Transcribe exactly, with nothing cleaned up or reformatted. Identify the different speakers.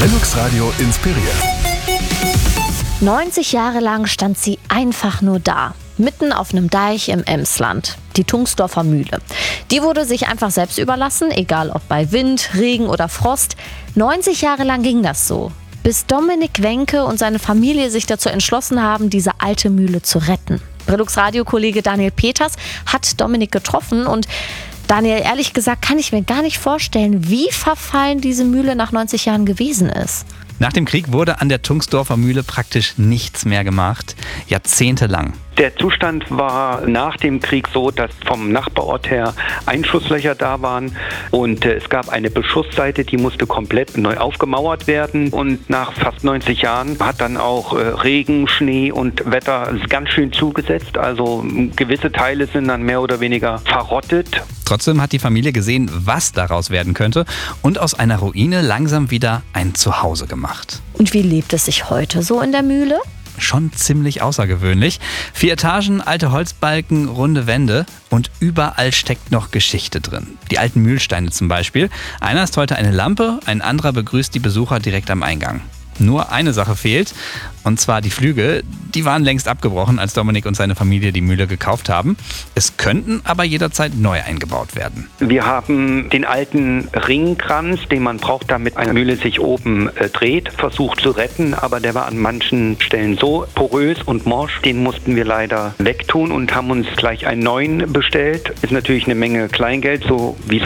Speaker 1: Velux Radio inspiriert.
Speaker 2: neunzig Jahre lang stand sie einfach nur da, mitten auf einem Deich im Emsland, die Tungsdorfer Mühle. Die wurde sich einfach selbst überlassen, egal ob bei Wind, Regen oder Frost. neunzig Jahre lang ging das so, bis Dominik Wenke und seine Familie sich dazu entschlossen haben, diese alte Mühle zu retten. Velux Radio-Kollege Daniel Peters hat Dominik getroffen und Daniel, ehrlich gesagt kann ich mir gar nicht vorstellen, wie verfallen diese Mühle nach neunzig Jahren gewesen ist.
Speaker 3: Nach dem Krieg wurde an der Tungsdorfer Mühle praktisch nichts mehr gemacht, jahrzehntelang.
Speaker 4: Der Zustand war nach dem Krieg so, dass vom Nachbarort her Einschusslöcher da waren und äh, es gab eine Beschussseite, die musste komplett neu aufgemauert werden, und nach fast neunzig Jahren hat dann auch äh, Regen, Schnee und Wetter ganz schön zugesetzt. Also gewisse Teile sind dann mehr oder weniger verrottet.
Speaker 3: Trotzdem hat die Familie gesehen, was daraus werden könnte, und aus einer Ruine langsam wieder ein Zuhause gemacht.
Speaker 2: Und wie lebt es sich heute so in der Mühle?
Speaker 3: Schon ziemlich außergewöhnlich. Vier Etagen, alte Holzbalken, runde Wände und überall steckt noch Geschichte drin. Die alten Mühlsteine zum Beispiel. Einer ist heute eine Lampe, ein anderer begrüßt die Besucher direkt am Eingang. Nur eine Sache fehlt, und zwar die Flügel. Die waren längst abgebrochen, als Dominik und seine Familie die Mühle gekauft haben. Es könnten aber jederzeit neu eingebaut werden.
Speaker 4: Wir haben den alten Ringkranz, den man braucht, damit eine Mühle sich oben äh, dreht, versucht zu retten, aber der war an manchen Stellen so porös und morsch, den mussten wir leider wegtun und haben uns gleich einen neuen bestellt. Ist natürlich eine Menge Kleingeld, so wie so